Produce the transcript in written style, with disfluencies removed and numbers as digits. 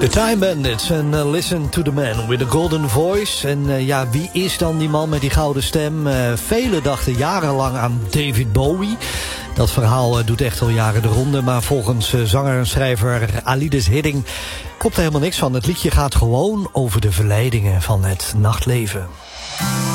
The Time Bandits en Listen to the Man with a Golden Voice. En ja, wie is dan die man met die gouden stem? Velen dachten jarenlang aan David Bowie. Dat verhaal doet echt al jaren de ronde. Maar volgens zanger en schrijver Alides Hidding klopt er helemaal niks van. Het liedje gaat gewoon over de verleidingen van het nachtleven.